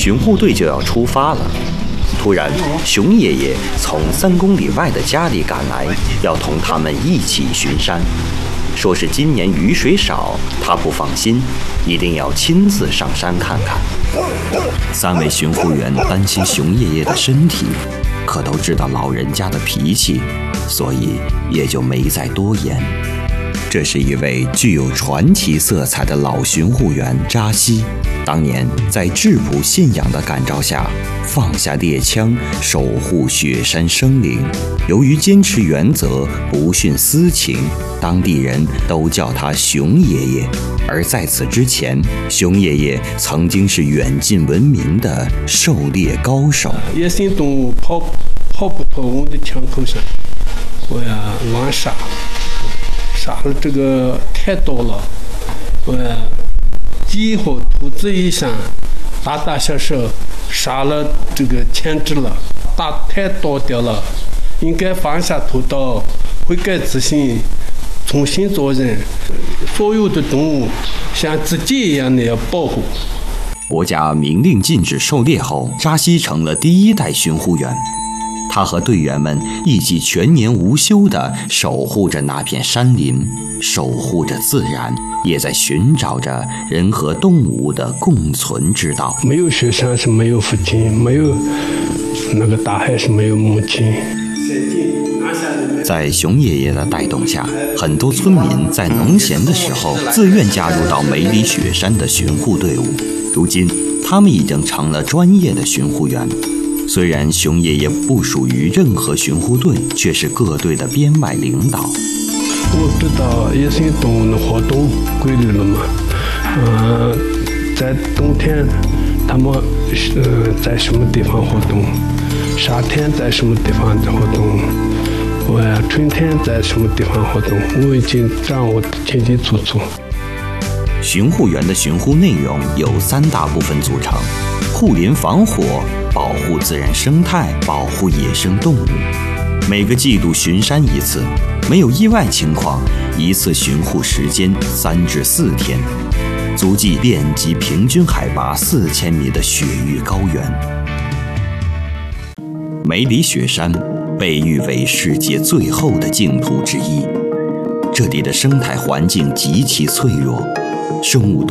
巡护队就要出发了。突然，熊爷爷从3公里外的家里赶来，要同他们一起巡山。说是今年雨水少，他不放心，一定要亲自上山看看。3位巡护员担心熊爷爷的身体，可都知道老人家的脾气，所以也就没再多言。这是一位具有传奇色彩的老巡护员扎西，当年在质朴信仰的感召下，放下猎枪，守护雪山生灵。由于坚持原则，不徇私情，当地人都叫他熊爷爷。而在此之前，熊爷爷曾经是远近闻名的狩猎高手。 野生动物跑不脱我的枪口上，我呀乱杀了这个太多了，我鸡和兔子以上，大大小小杀了这个牵制了，太多掉了，应该放下屠刀，悔改自新，重新做人。所有的动物像自己一样的要保护。 国家明令禁止狩猎后，扎西成了第1代巡护员。他和队员们一起全年无休地守护着那片山林，守护着自然，也在寻找着人和动物的共存之道。 没有雪山是没有父亲，没有那个大海是没有母亲。 在熊爷爷的带动下，很多村民在农闲的时候自愿加入到梅里雪山的巡护队伍。如今，他们已经成了专业的巡护员。虽然熊爷爷不属于任何巡护队，却是各队的编外领导。 我知道野生动物的活动规律了嘛，在冬天他们在什么地方活动，夏天在什么地方活动，春天在什么地方活动，我已经掌握得清清楚楚。 巡护员的巡护内容有3大部分组成：护林防火、保护自然生态、保护野生动物。每个季度巡山一次，没有意外情况，一次巡护时间3至4天，足迹遍及平均海拔4000米的雪域高原。梅里雪山被誉为世界最厚的净土之一，这里的生态环境极其脆弱，生物多